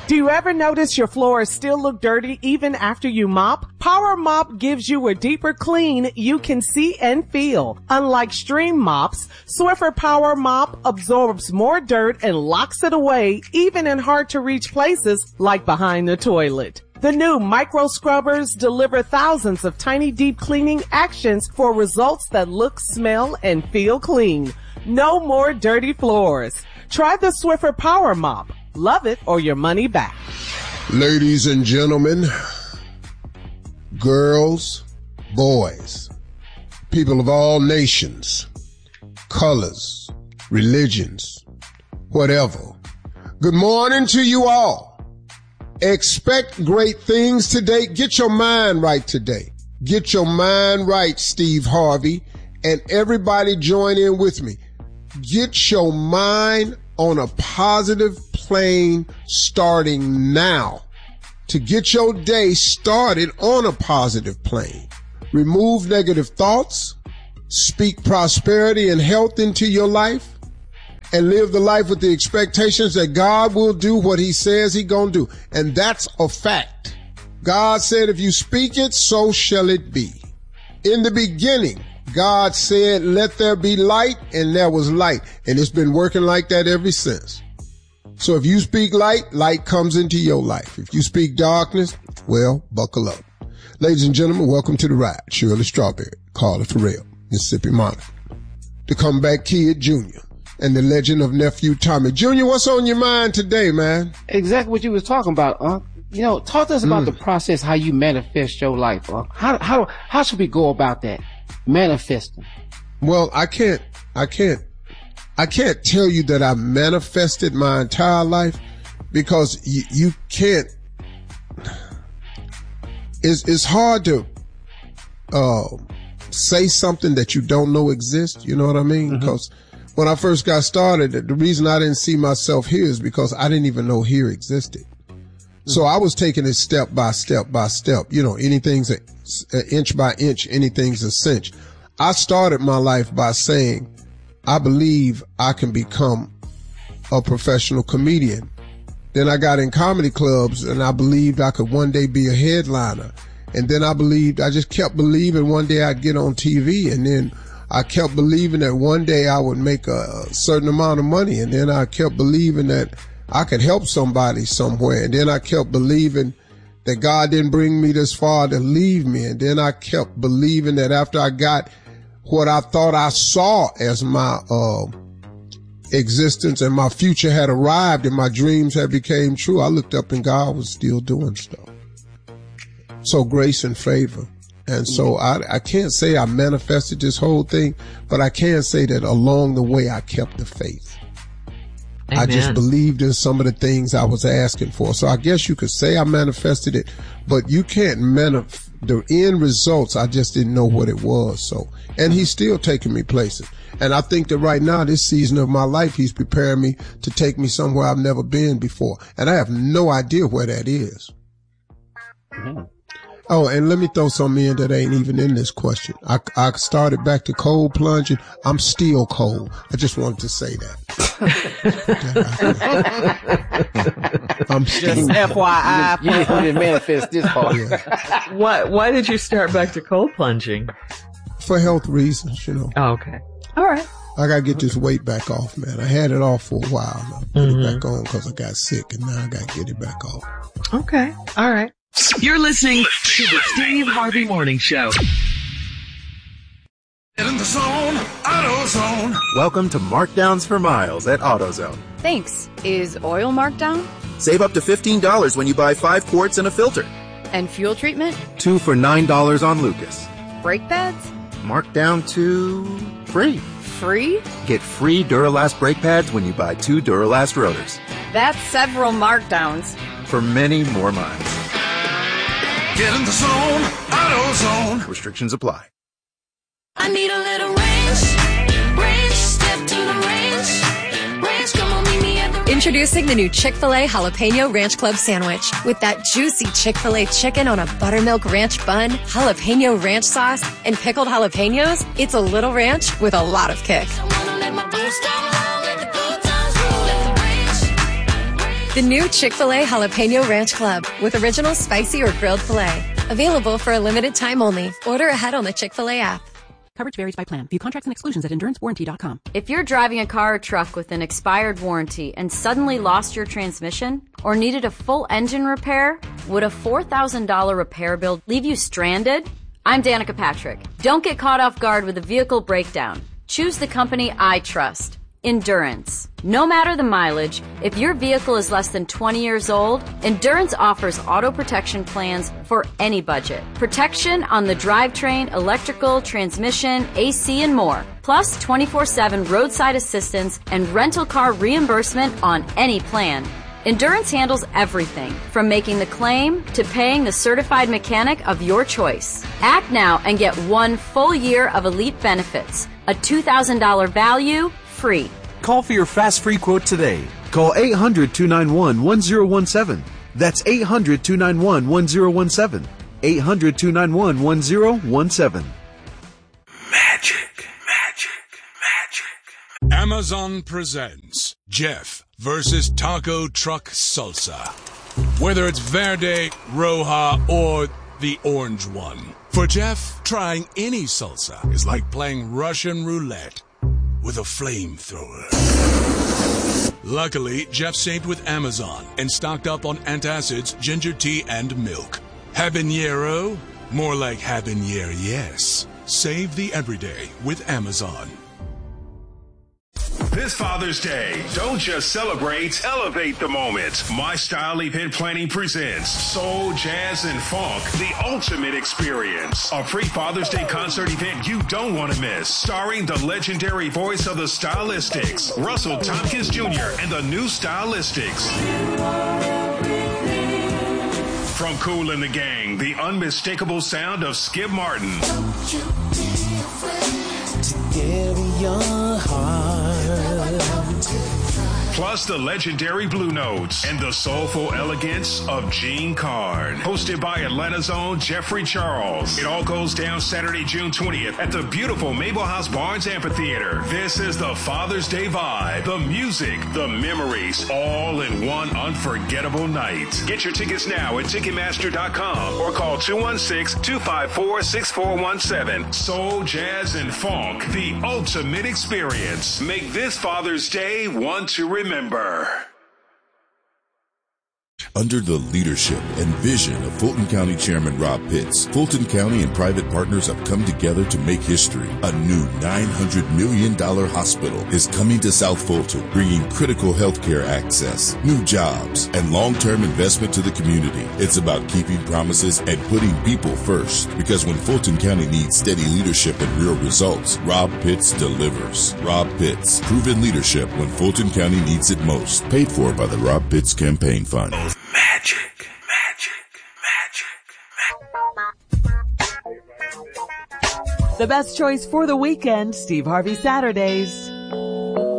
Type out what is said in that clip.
Do you ever notice your floors still look dirty even after you mop? Power Mop gives you a deeper clean you can see and feel. Unlike Stream mops, Swiffer Power Mop absorbs more dirt and locks it away even in hard to reach places like behind the toilet. The new micro scrubbers deliver thousands of tiny deep cleaning actions for results that look, smell, and feel clean. No more dirty floors. Try the Swiffer Power Mop. Love it or your money back. Ladies and gentlemen, girls, boys, people of all nations, colors, religions, whatever. Good morning to you all. Expect great things today. Get your mind right today. Get your mind right, Steve Harvey, and everybody join in with me. Get your mind on a positive plane starting now. To get your day started on a positive plane. Remove negative thoughts, speak prosperity and health into your life, and live the life with the expectations that God will do what he says he gonna do. And that's a fact. God said, if you speak it, so shall it be. In the beginning, God said, let there be light, and there was light. And it's been working like that ever since. So if you speak light, light comes into your life. If you speak darkness, well, buckle up. Ladies and gentlemen, welcome to the ride. Shirley Strawberry, Carla Terrell, Mississippi Monica, the Comeback Kid Jr., and the legend of Nephew Tommy. Junior, what's on your mind today, man? Exactly what you was talking about, talk to us about the process, how you manifest your life, How should we go about that? Manifesting. Well, I can't tell you that I manifested my entire life because you can't, it's hard to, say something that you don't know exists. You know what I mean? Because when I first got started, the reason I didn't see myself here is because I didn't even know here existed. So I was taking it step by step by step. Anything's an inch by inch, anything's a cinch. I started my life by saying, I believe I can become a professional comedian. Then I got in comedy clubs and I believed I could one day be a headliner. And then I just kept believing one day I'd get on TV. And then I kept believing that one day I would make a certain amount of money. And then I kept believing that I could help somebody somewhere. And then I kept believing that God didn't bring me this far to leave me. And then I kept believing that after I got what I thought I saw as my existence and my future had arrived and my dreams had became true, I looked up and God was still doing stuff. So grace and favor. And so I can't say I manifested this whole thing, but I can say that along the way I kept the faith. Amen. I just believed in some of the things I was asking for. So I guess you could say I manifested it, but you can't the end results. I just didn't know what it was. So, and he's still taking me places. And I think that right now, this season of my life, he's preparing me to take me somewhere I've never been before. And I have no idea where that is. Oh, and let me throw something in that ain't even in this question. I started back to cold plunging. I'm still cold. I just wanted to say that. I'm still just FYI. You didn't manifest this part. Yeah. Why did you start back to cold plunging? For health reasons, Oh, okay. All right. I gotta get this weight back off, man. I had it off for a while. I put it back on because I got sick, and now I gotta get it back off. Okay. All right. You're listening to the Steve Harvey Morning Show. Get in the zone, AutoZone. Welcome to Markdowns for Miles at AutoZone. Thanks. Is oil marked down? Save up to $15 when you buy 5 quarts and a filter. And fuel treatment? 2 for $9 on Lucas. Brake pads? Marked down to free. Free? Get free Duralast brake pads when you buy 2 Duralast rotors. That's several markdowns. For many more miles. Get in the zone, AutoZone. Restrictions apply. I need a little range, step to the range, come on, meet me at the range. Introducing the new Chick-fil-A Jalapeno Ranch Club Sandwich. With that juicy Chick-fil-A chicken on a buttermilk ranch bun, jalapeno ranch sauce, and pickled jalapenos, it's a little ranch with a lot of kick. The new Chick-fil-A Jalapeno Ranch Club with original spicy or grilled filet. Available for a limited time only. Order ahead on the Chick-fil-A app. Coverage varies by plan. View contracts and exclusions at endurancewarranty.com. If you're driving a car or truck with an expired warranty and suddenly lost your transmission or needed a full engine repair, would a $4,000 repair bill leave you stranded? I'm Danica Patrick. Don't get caught off guard with a vehicle breakdown. Choose the company I trust. Endurance. No matter the mileage, if your vehicle is less than 20 years old, Endurance offers auto protection plans for any budget. Protection on the drivetrain, electrical, transmission, AC, and more. Plus 24/7 roadside assistance and rental car reimbursement on any plan. Endurance handles everything, from making the claim to paying the certified mechanic of your choice. Act now and get 1 full year of elite benefits. A $2,000 value, free. Call for your fast free quote today. Call 800-291-1017. That's 800-291-1017. 800-291-1017. Magic. Amazon presents Jeff versus Taco Truck Salsa. Whether it's Verde, Roja, or the orange one. For Jeff, trying any salsa is like playing Russian roulette with a flamethrower. Luckily, Jeff saved with Amazon and stocked up on antacids, ginger tea, and milk. Habanero? More like habanero, yes. Save the everyday with Amazon. This Father's Day, don't just celebrate, elevate the moment. My Style Event Planning presents Soul, Jazz, and Funk, the ultimate experience. A free Father's Day concert event you don't want to miss. Starring the legendary voice of the Stylistics, Russell Tompkins Jr. and the new Stylistics. From Kool and the Gang, the unmistakable sound of Skip Martin. Don't you be afraid to carry your heart. Plus the legendary Blue Notes and the soulful elegance of Gene Carn. Hosted by Atlanta's own Jeffrey Charles. It all goes down Saturday, June 20th at the beautiful Mabel House Barnes Amphitheater. This is the Father's Day vibe. The music, the memories, all in one unforgettable night. Get your tickets now at Ticketmaster.com or call 216-254-6417. Soul, Jazz, and Funk, the ultimate experience. Make this Father's Day one to remember. Under the leadership and vision of Fulton County Chairman Rob Pitts, Fulton County and private partners have come together to make history. A new $900 million hospital is coming to South Fulton, bringing critical healthcare access, new jobs, and long-term investment to the community. It's about keeping promises and putting people first, because when Fulton County needs steady leadership and real results, Rob Pitts delivers. Rob Pitts, proven leadership when Fulton County needs it most. Paid for by the Rob Pitts Campaign Fund. Magic. The best choice for the weekend, Steve Harvey Saturdays.